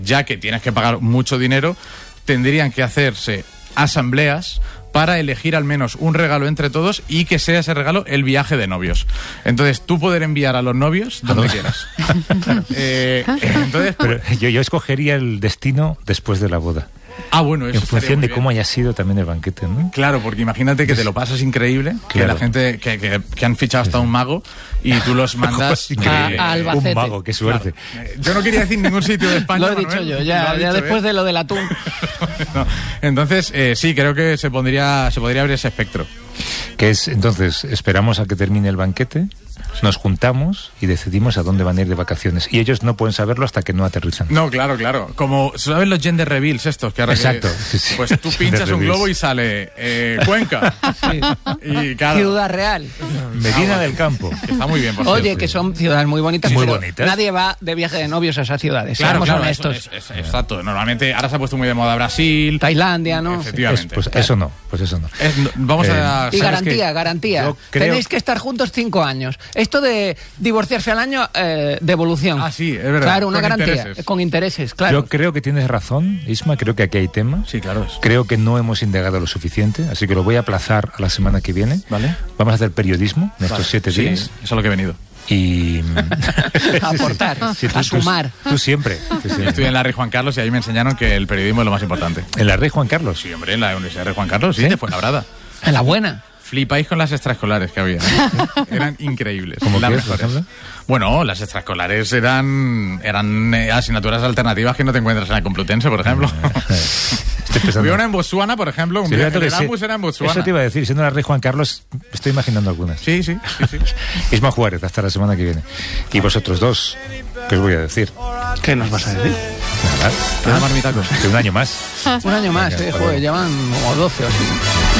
ya que tienes que pagar mucho dinero, tendrían que hacerse asambleas para elegir al menos un regalo entre todos y que sea ese regalo el viaje de novios. Entonces, tú poder enviar a los novios donde quieras. Entonces, pero yo escogería el destino después de la boda. Bueno, eso en función de cómo haya sido también el banquete, ¿no? Claro, porque imagínate que te lo pasas increíble, claro. Que la gente que han fichado hasta un mago y tú los mandas a Albacete. Un mago, qué suerte. Claro. Yo no quería decir ningún sitio de España. Lo he dicho yo, ya después de lo del atún. No. Entonces, sí, creo que se podría abrir ese espectro. Entonces, esperamos a que termine el banquete, nos juntamos y decidimos a dónde van a ir de vacaciones. Y ellos no pueden saberlo hasta que no aterrizan. No, claro. Como, ¿sabes los gender reveals estos? Que ahora exacto. Sí. Pues tú pinchas un globo y sale Cuenca. Sí. Y, claro, Ciudad Real. Medina del Campo. Que está muy bien, por Oye, cierto. que son ciudades muy bonitas, muy pero bonitas. Nadie va de viaje de novios a esas ciudades. Claro, seamos honestos. Exacto. Normalmente ahora se ha puesto muy de moda Brasil, Tailandia, ¿no? Efectivamente. Pues eso no. Vamos a... Y garantía. Tenéis que estar juntos 5 años. Esto de divorciarse al año, devolución. Sí, es verdad. Claro, una con garantía. Intereses. Con intereses, claro. Yo creo que tienes razón, Isma, creo que aquí hay tema. Sí, claro. Creo que no hemos indagado lo suficiente, así que lo voy a aplazar a la semana que viene. Vale. Vamos a hacer periodismo en estos 7 días. Sí, eso es lo que he venido. Y aportar, a sumar. Tú siempre. Yo estudié en la Rey Juan Carlos y ahí me enseñaron que el periodismo es lo más importante. ¿En la Rey Juan Carlos? Sí, hombre, en la Universidad Rey Juan Carlos, sí, de Fuenlabrada. En la buena. Flipáis con las extraescolares que había. Eran increíbles. ¿Cómo las qué, mejores. por ejemplo? Bueno, las extraescolares eran asignaturas alternativas que no te encuentras en la Complutense, por ejemplo. Había una en Botsuana, por ejemplo. El Erasmus era en Botsuana. Eso te iba a decir, siendo la Rey Juan Carlos, estoy imaginando algunas. Sí. Isma Juárez, hasta la semana que viene. Y vosotros dos, ¿qué os voy a decir? ¿Qué nos vas a decir? Nada. Marmitacos. De un año más. Un año más, joder, llevan como 12 o así.